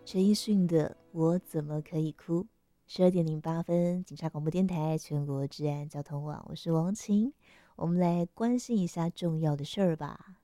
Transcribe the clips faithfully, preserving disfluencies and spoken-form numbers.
陈奕迅的《我怎么可以哭》。十二点零八分，警察广播电台全国治安交通网，我是王晴。我们来关心一下重要的事儿吧。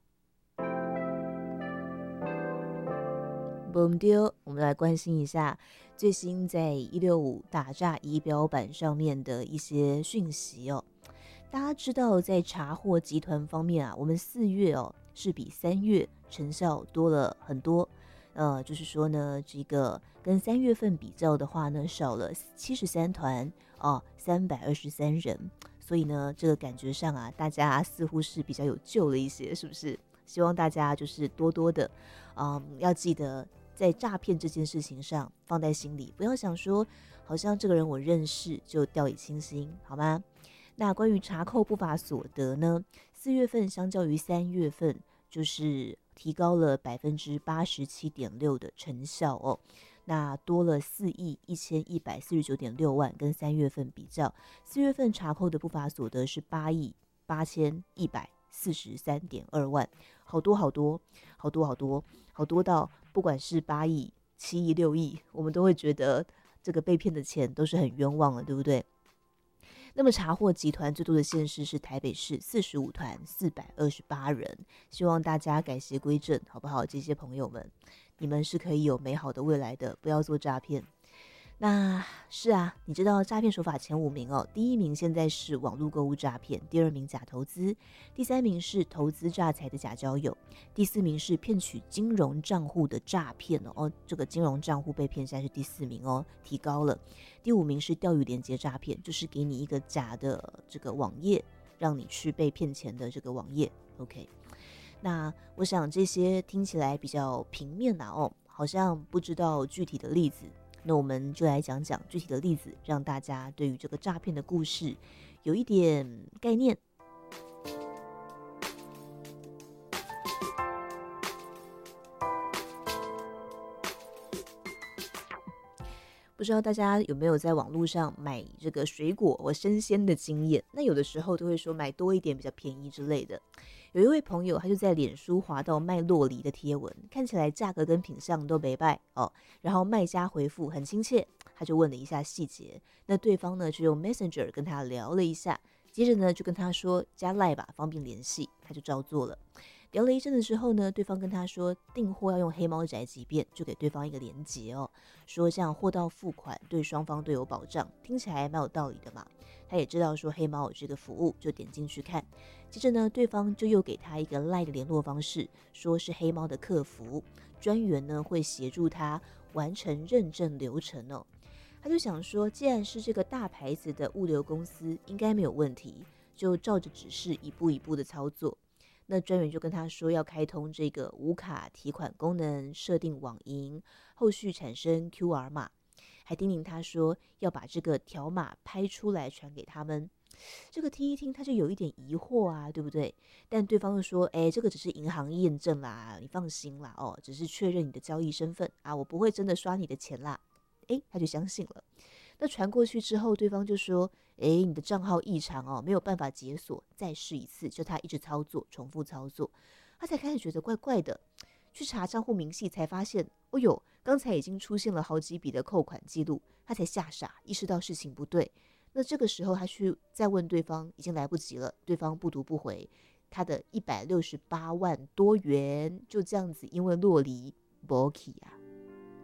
不丢，我们来关心一下最新在一六五打诈仪表板上面的一些讯息哦。大家知道，在查获集团方面啊，我们四月哦是比三月成效多了很多。呃，就是说呢，这个跟三月份比较的话呢，少了七十三团哦，三百二十三人。所以呢，这个感觉上啊，大家似乎是比较有救了一些，是不是？希望大家就是多多的，嗯，要记得在诈骗这件事情上放在心里，不要想说好像这个人我认识就掉以轻心，好吗？那关于查扣不法所得呢，四月份相较于三月份就是提高了百分之八十七点六的成效哦。那多了四亿一千一百四十九点六万，跟三月份比较，四月份查扣的不法所得是八亿八千一百四十三点二万，好多好多好多好多好多到不管是八亿、七亿、六亿，我们都会觉得这个被骗的钱都是很冤枉了，对不对？那么查获集团最多的县市是台北市四十五团四百二十八人，希望大家改邪归正，好不好？这些朋友们，你们是可以有美好的未来的，不要做诈骗。那是啊，你知道诈骗手法前五名哦，第一名现在是网络购物诈骗，第二名假投资，第三名是投资诈财的假交友，第四名是骗取金融账户的诈骗哦，哦这个金融账户被骗现在是第四名哦，提高了。第五名是钓鱼连结诈骗，就是给你一个假的这个网页，让你去被骗钱的这个网页。OK， 那我想这些听起来比较平面啊，哦，好像不知道具体的例子。那我们就来讲讲具体的例子，让大家对于这个诈骗的故事有一点概念。不知道大家有没有在网络上买这个水果或生鲜的经验？那有的时候都会说买多一点比较便宜之类的。有一位朋友，他就在脸书滑到卖酪梨的贴文，看起来价格跟品相都没败哦。然后卖家回复很亲切，他就问了一下细节。那对方呢就用 Messenger 跟他聊了一下，接着呢就跟他说加 Line 吧，方便联系，他就照做了。聊了一阵子之后呢，对方跟他说订货要用黑猫宅急便，就给对方一个连结哦，说这样货到付款对双方都有保障，听起来蛮有道理的嘛。他也知道说黑猫有这个服务，就点进去看。接着呢，对方就又给他一个 LINE 的联络方式，说是黑猫的客服专员呢会协助他完成认证流程哦。他就想说，既然是这个大牌子的物流公司，应该没有问题，就照着指示一步一步的操作。那专员就跟他说要开通这个无卡提款功能，设定网银，后续产生 Q R 码，还叮咛他说要把这个条码拍出来传给他们。这个听一听他就有一点疑惑啊，对不对？但对方又说，哎，这个只是银行验证啦，你放心啦，哦，只是确认你的交易身份啊，我不会真的刷你的钱啦。哎，他就相信了。那传过去之后，对方就说：“哎，你的账号异常哦，没有办法解锁，再试一次。”就他一直操作，重复操作，他才开始觉得怪怪的。去查账户明细，才发现，哦呦，刚才已经出现了好几笔的扣款记录，他才吓傻，意识到事情不对。那这个时候，他去再问对方，已经来不及了，对方不读不回，他的一百六十八万多元就这样子，因为落离没去啊。